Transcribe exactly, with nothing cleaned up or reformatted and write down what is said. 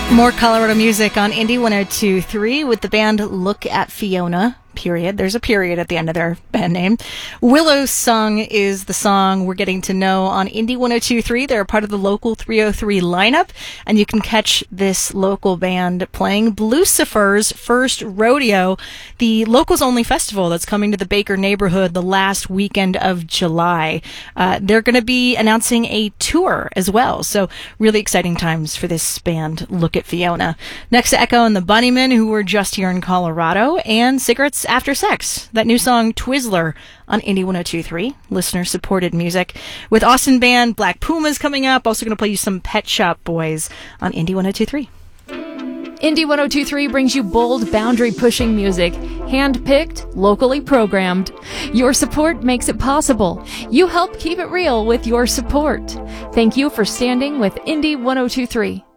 More Colorado music on Indie one oh two point three with the band Look at Fiona. Period. There's a period at the end of their band name. Willow's Song is the song we're getting to know on Indie one oh two point three. They're a part of the local three oh three lineup, and you can catch this local band playing Blucifer's first rodeo, the locals only festival that's coming to the Baker neighborhood the last weekend of July. Uh, they're going to be announcing a tour as well, so really exciting times for this band, Look at Fiona. Next to Echo and the Bunnymen, who were just here in Colorado, and Cigarettes After Sex, that new song Twizzler on Indie one oh two point three, listener-supported music. With Austin band Black Pumas coming up, also going to play you some Pet Shop Boys on Indie one oh two point three. Indie one oh two point three brings you bold, boundary-pushing music, hand-picked, locally programmed. Your support makes it possible. You help keep it real with your support. Thank you for standing with Indie one oh two point three.